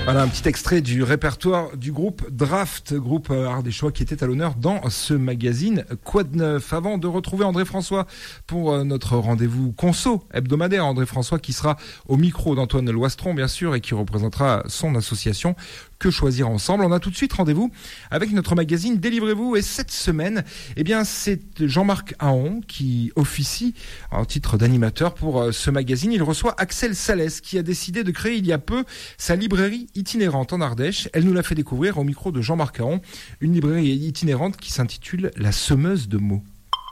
Voilà un petit extrait du répertoire du groupe Draft, groupe ardéchois qui était à l'honneur dans ce magazine Quoi de neuf. Avant de retrouver André François pour notre rendez-vous conso hebdomadaire, André François qui sera au micro d'Antoine Loistron bien sûr et qui représentera son association Que Choisir Ensemble. On a tout de suite rendez-vous avec notre magazine Délivrez-vous et cette semaine, eh bien c'est Jean-Marc Haon qui officie en titre d'animateur pour ce magazine. Il reçoit Axel Salès qui a décidé de créer il y a peu sa librairie itinérante en Ardèche. Elle nous l'a fait découvrir au micro de Jean-Marc Haon, une librairie itinérante qui s'intitule La Semeuse de mots.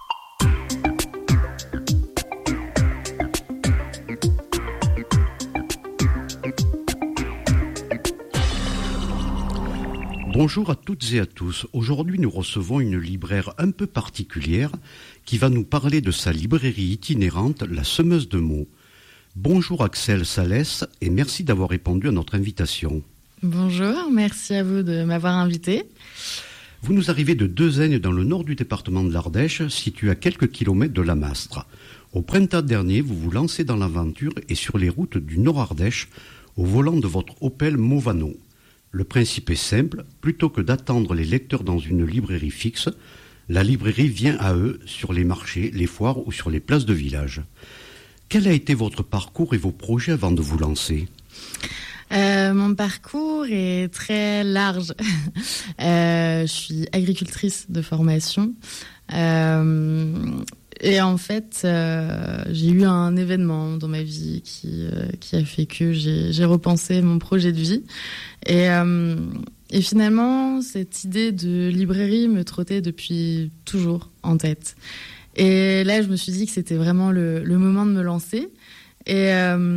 Bonjour à toutes et à tous. Aujourd'hui, nous recevons une libraire un peu particulière qui va nous parler de sa librairie itinérante, La Semeuse de mots. Bonjour Axel Salès et merci d'avoir répondu à notre invitation. Bonjour, merci à vous de m'avoir invité. Vous nous arrivez de Deuxaignes dans le nord du département de l'Ardèche, situé à quelques kilomètres de Lamastre. Au printemps dernier, vous vous lancez dans l'aventure et sur les routes du Nord-Ardèche au volant de votre Opel Movano. Le principe est simple, plutôt que d'attendre les lecteurs dans une librairie fixe, la librairie vient à eux sur les marchés, les foires ou sur les places de village. Quel a été votre parcours et vos projets avant de vous lancer ? Mon parcours est très large. Je suis agricultrice de formation. Et en fait, j'ai eu un événement dans ma vie qui a fait que j'ai repensé mon projet de vie. Et finalement, cette idée de librairie me trottait depuis toujours en tête. Et là, je me suis dit que c'était vraiment le moment de me lancer. Et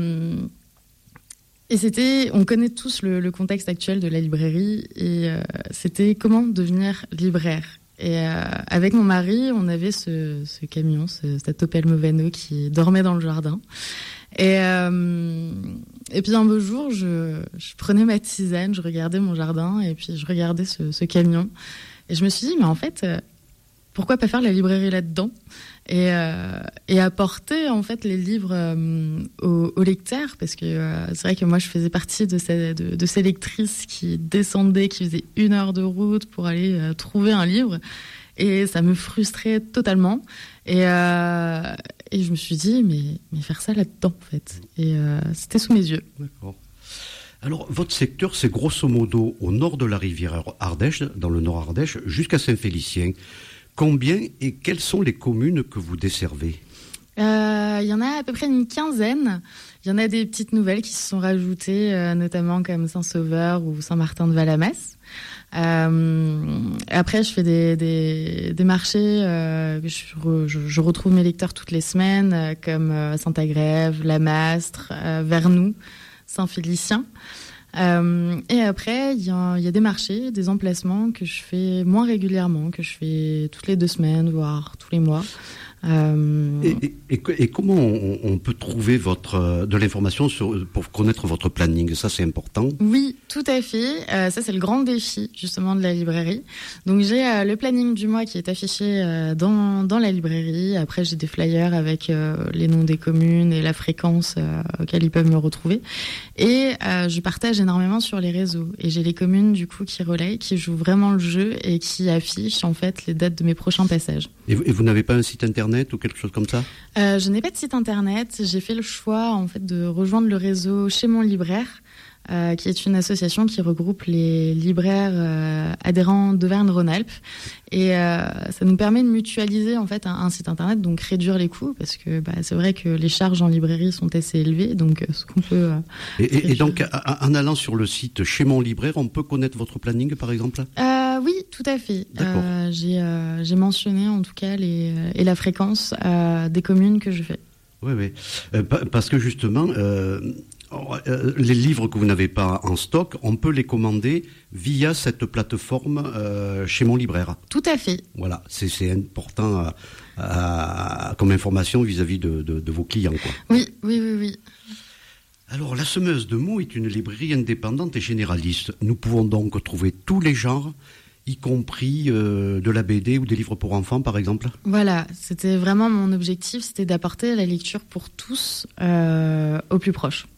c'était, on connaît tous le contexte actuel de la librairie. Et c'était comment devenir libraire. Et avec mon mari, on avait ce camion, cet Opel Movano qui dormait dans le jardin. Et puis un beau jour, je prenais ma tisane, je regardais mon jardin et puis je regardais ce camion. Et je me suis dit, mais en fait, pourquoi pas faire la librairie là-dedans et apporter en fait les livres aux lecteurs, parce que c'est vrai que moi je faisais partie de ces lectrices qui descendaient, qui faisaient 1 heure de route pour aller trouver un livre, et ça me frustrait totalement. Et je me suis dit mais faire ça là-dedans en fait, et c'était sous mes yeux. D'accord. Alors, votre secteur, c'est grosso modo au nord de la rivière Ardèche, dans le nord Ardèche, jusqu'à Saint-Félicien. Combien et quelles sont les communes que vous desservez ? Il y en a à peu près une quinzaine. Il y en a des petites nouvelles qui se sont rajoutées, notamment comme Saint-Sauveur ou Saint-Martin-de-Valamas. Après, je fais des marchés que je retrouve mes lecteurs toutes les semaines, comme Saint-Agrève, Lamastre, Vernoux, Saint-Félicien. Et après, il y a des marchés, des emplacements que je fais moins régulièrement, que je fais toutes les 2 semaines, voire tous les mois. Et comment on peut trouver de l'information pour connaître votre planning ? Ça, c'est important. Oui, tout à fait. Ça, c'est le grand défi, justement, de la librairie. Donc, j'ai le planning du mois qui est affiché dans la librairie. Après, j'ai des flyers avec les noms des communes et la fréquence auxquelles ils peuvent me retrouver. Et je partage énormément sur les réseaux. Et j'ai les communes, du coup, qui relayent, qui jouent vraiment le jeu et qui affichent, en fait, les dates de mes prochains passages. Et vous n'avez pas un site internet ou quelque chose comme ça ? Je n'ai pas de site internet. J'ai fait le choix en fait de rejoindre le réseau Chez mon libraire, qui est une association qui regroupe les libraires adhérents d'Auvergne-Rhône-Alpes, et ça nous permet de mutualiser en fait un site internet, donc réduire les coûts, parce que c'est vrai que les charges en librairie sont assez élevées, donc ce qu'on peut et donc en allant sur le site Chez mon libraire, on peut connaître votre planning par exemple ? Oui, tout à fait. J'ai mentionné en tout cas et la fréquence des communes que je fais. Oui. Parce que justement, les livres que vous n'avez pas en stock, on peut les commander via cette plateforme Chez mon libraire. Tout à fait. Voilà, c'est important comme information vis-à-vis de vos clients, quoi. Oui. Alors, La Semeuse de mots est une librairie indépendante et généraliste. Nous pouvons donc trouver tous les genres, y compris de la BD ou des livres pour enfants, par exemple ? Voilà, c'était vraiment mon objectif, c'était d'apporter la lecture pour tous au plus proche.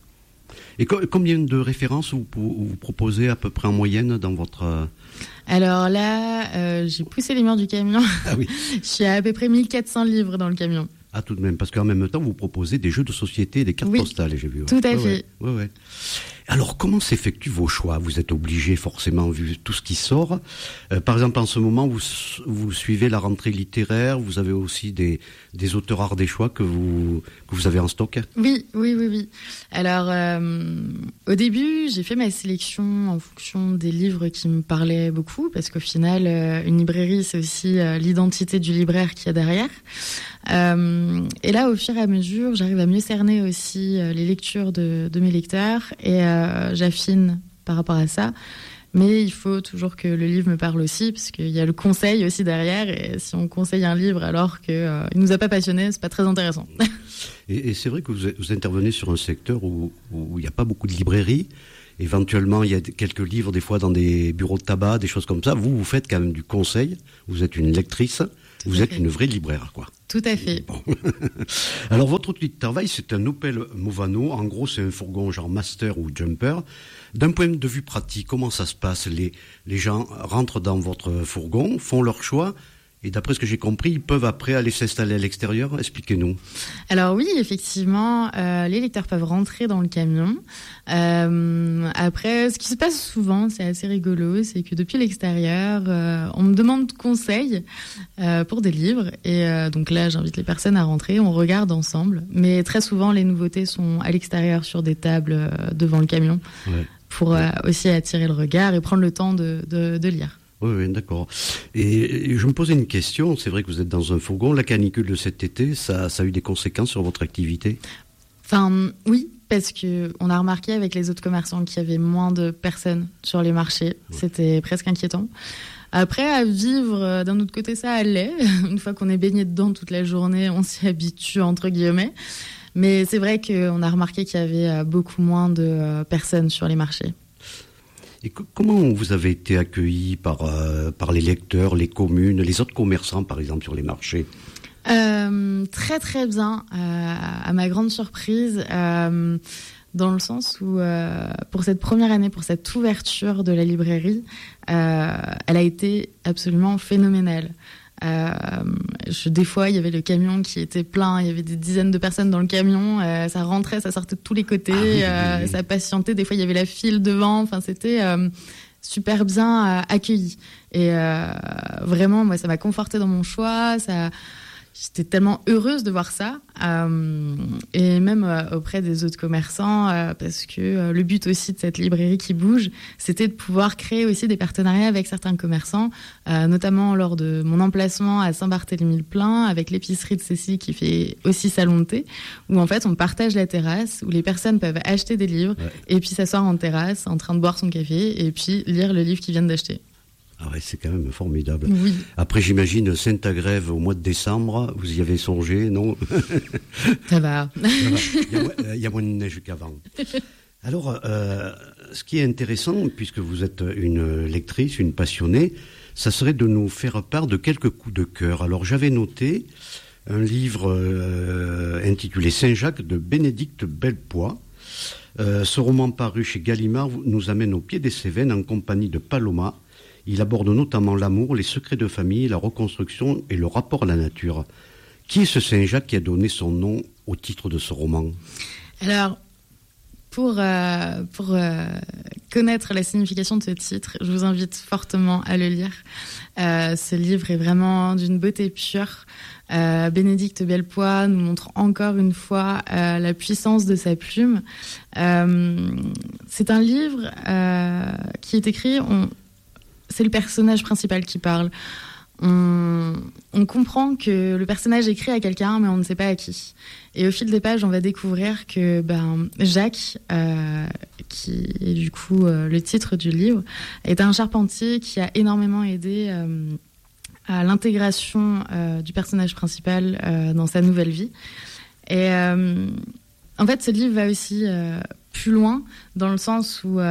Et combien de références vous proposez à peu près en moyenne dans votre... Alors là, j'ai poussé les murs du camion. Ah oui. Je suis à peu près 1400 livres dans le camion. Ah, tout de même, parce qu'en même temps, vous proposez des jeux de société et des cartes postales, j'ai vu. Ouais. Tout à fait. Ouais. Alors, comment s'effectuent vos choix? Vous êtes obligé, forcément, vu tout ce qui sort. Par exemple, en ce moment, vous suivez la rentrée littéraire. Vous avez aussi des auteurs ardéchois que vous avez en stock. Oui. Alors, au début, j'ai fait ma sélection en fonction des livres qui me parlaient beaucoup, parce qu'au final, une librairie, c'est aussi l'identité du libraire qu'il y a derrière. Et là, au fur et à mesure, j'arrive à mieux cerner aussi les lectures de mes lecteurs et j'affine par rapport à ça. Mais il faut toujours que le livre me parle aussi, parce qu'il y a le conseil aussi derrière. Et si on conseille un livre alors qu'il ne nous a pas passionnés, c'est pas très intéressant. Et c'est vrai que vous intervenez sur un secteur où il n'y a pas beaucoup de librairies. Éventuellement, il y a quelques livres, des fois, dans des bureaux de tabac, des choses comme ça. Vous faites quand même du conseil. Vous êtes une lectrice. Vous êtes une vraie libraire, quoi. Tout à fait. Bon. Alors, votre outil de travail, c'est un Opel Movano. En gros, c'est un fourgon genre Master ou Jumper. D'un point de vue pratique, comment ça se passe? Les gens rentrent dans votre fourgon, font leur choix. Et d'après ce que j'ai compris, ils peuvent après aller s'installer à l'extérieur. Expliquez-nous. Alors oui, effectivement, les lecteurs peuvent rentrer dans le camion. Après, ce qui se passe souvent, c'est assez rigolo, c'est que depuis l'extérieur, on me demande conseil pour des livres. Et donc là, j'invite les personnes à rentrer, on regarde ensemble. Mais très souvent, les nouveautés sont à l'extérieur sur des tables devant le camion pour aussi attirer le regard et prendre le temps de lire. Oui, d'accord. Et je me posais une question. C'est vrai que vous êtes dans un fourgon. La canicule de cet été, ça a eu des conséquences sur votre activité? Enfin, oui, parce que on a remarqué avec les autres commerçants qu'il y avait moins de personnes sur les marchés. C'était presque inquiétant. Après, à vivre, d'un autre côté, ça allait. Une fois qu'on est baigné dedans toute la journée, on s'y habitue, entre guillemets. Mais c'est vrai qu'on a remarqué qu'il y avait beaucoup moins de personnes sur les marchés. Et comment vous avez été accueillis par les lecteurs, les communes, les autres commerçants, par exemple, sur les marchés? Très très bien, à ma grande surprise, dans le sens où pour cette première année, pour cette ouverture de la librairie, elle a été absolument phénoménale. Des fois, il y avait le camion qui était plein, il y avait des dizaines de personnes dans le camion, ça rentrait, ça sortait de tous les côtés, ça patientait, des fois il y avait la file devant, enfin c'était super bien accueilli. Et vraiment, moi, ça m'a conforté dans mon choix, j'étais tellement heureuse de voir ça, et même auprès des autres commerçants, parce que le but aussi de cette librairie qui bouge, c'était de pouvoir créer aussi des partenariats avec certains commerçants, notamment lors de mon emplacement à Saint-Barthélemy-le-Plain, avec l'épicerie de Cécile qui fait aussi salon de thé, où en fait on partage la terrasse, où les personnes peuvent acheter des livres, et puis s'asseoir en terrasse, en train de boire son café, et puis lire le livre qu'ils viennent d'acheter. Ah ouais, c'est quand même formidable. Oui. Après, j'imagine Sainte-Agrève au mois de décembre, vous y avez songé, non? Ça va. Il y a moins de neige qu'avant. Alors, ce qui est intéressant, puisque vous êtes une lectrice, une passionnée, ça serait de nous faire part de quelques coups de cœur. Alors, j'avais noté un livre intitulé Saint-Jacques de Bénédicte Bellepoix. Ce roman paru chez Gallimard nous amène au pied des Cévennes en compagnie de Paloma. Il aborde notamment l'amour, les secrets de famille, la reconstruction et le rapport à la nature. Qui est ce Saint-Jacques qui a donné son nom au titre de ce roman? Alors, pour connaître la signification de ce titre, je vous invite fortement à le lire. Ce livre est vraiment d'une beauté pure. Bénédicte Bellepoix nous montre encore une fois la puissance de sa plume. C'est un livre qui est écrit... C'est le personnage principal qui parle. On comprend que le personnage écrit à quelqu'un, mais on ne sait pas à qui. Et au fil des pages, on va découvrir que Jacques, qui est du coup le titre du livre, est un charpentier qui a énormément aidé à l'intégration du personnage principal dans sa nouvelle vie. Et en fait, ce livre va aussi plus loin, dans le sens où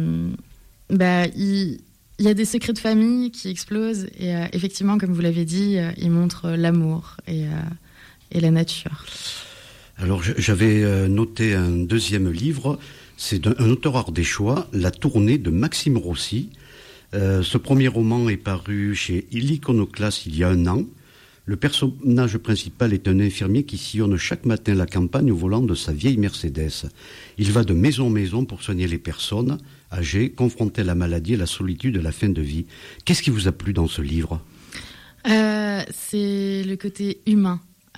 il y a des secrets de famille qui explosent et effectivement, comme vous l'avez dit, il montre l'amour et la nature. Alors, j'avais noté un deuxième livre, C'est un auteur ardéchois, La Tournée de Maxime Rossi. Ce premier roman est paru chez l'Iconoclaste il y a 1 an. Le personnage principal est un infirmier qui sillonne chaque matin la campagne au volant de sa vieille Mercedes. Il va de maison en maison pour soigner les personnes âgées, confrontées à la maladie, à la solitude, à la fin de vie. Qu'est-ce qui vous a plu dans ce livre ? C'est le côté humain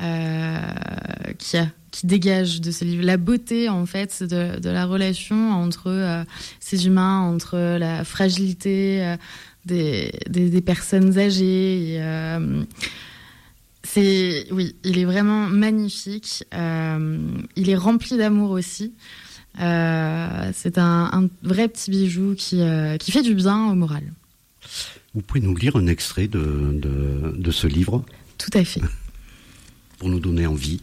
qui dégage de ce livre. La beauté, en fait, de la relation entre ces humains, entre la fragilité des personnes âgées. Il est vraiment magnifique. Il est rempli d'amour aussi. C'est un vrai petit bijou qui fait du bien au moral. Vous pouvez nous lire un extrait de ce livre ? Tout à fait. Pour nous donner envie.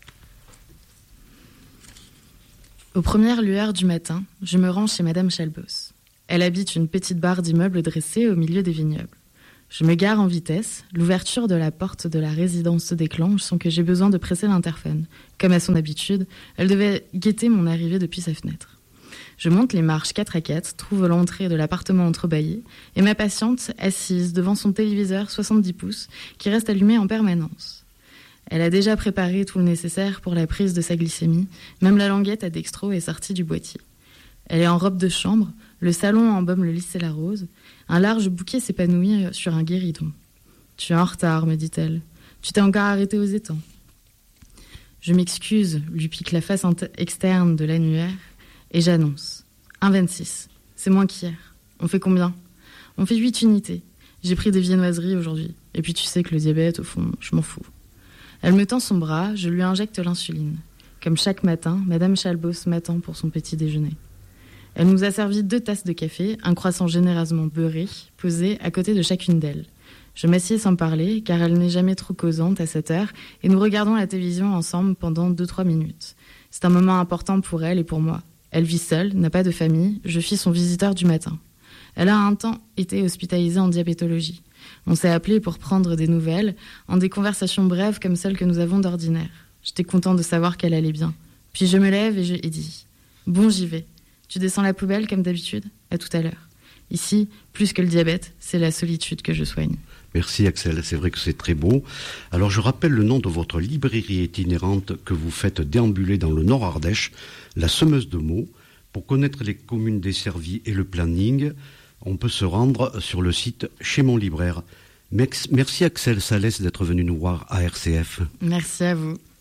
Aux premières lueurs du matin, je me rends chez Madame Chalbos. Elle habite une petite barre d'immeubles dressée au milieu des vignobles. Je me gare en vitesse, l'ouverture de la porte de la résidence se déclenche sans que j'ai besoin de presser l'interphone. Comme à son habitude, elle devait guetter mon arrivée depuis sa fenêtre. Je monte les marches 4 à 4, trouve l'entrée de l'appartement entrebâillé et ma patiente assise devant son téléviseur 70 pouces qui reste allumé en permanence. Elle a déjà préparé tout le nécessaire pour la prise de sa glycémie, même la languette à dextro est sortie du boîtier. Elle est en robe de chambre, le salon embaume le lys et la rose, un large bouquet s'épanouit sur un guéridon. « Tu es en retard, me dit-elle. Tu t'es encore arrêté aux étangs. » Je m'excuse, lui pique la face externe de l'annuaire, et j'annonce. 1,26. C'est moins qu'hier. On fait combien ? On fait 8 unités. J'ai pris des viennoiseries aujourd'hui. Et puis tu sais que le diabète, au fond, je m'en fous. Elle me tend son bras, je lui injecte l'insuline. Comme chaque matin, Madame Chalbos m'attend pour son petit déjeuner. Elle nous a servi 2 tasses de café, un croissant généreusement beurré, posé à côté de chacune d'elles. Je m'assieds sans parler, car elle n'est jamais trop causante à cette heure, et nous regardons la télévision ensemble pendant 2-3 minutes. C'est un moment important pour elle et pour moi. Elle vit seule, n'a pas de famille, je suis son visiteur du matin. Elle a un temps été hospitalisée en diabétologie. On s'est appelé pour prendre des nouvelles, en des conversations brèves comme celles que nous avons d'ordinaire. J'étais content de savoir qu'elle allait bien. Puis je me lève et je lui dis « Bon, j'y vais. Tu descends la poubelle comme d'habitude ? À tout à l'heure. Ici, plus que le diabète, c'est la solitude que je soigne. » Merci Axel, c'est vrai que c'est très beau. Alors je rappelle le nom de votre librairie itinérante que vous faites déambuler dans le Nord Ardèche, La Semeuse de mots. Pour connaître les communes desservies et le planning, on peut se rendre sur le site Chez mon libraire. Merci Axel Salès d'être venu nous voir à RCF. Merci à vous.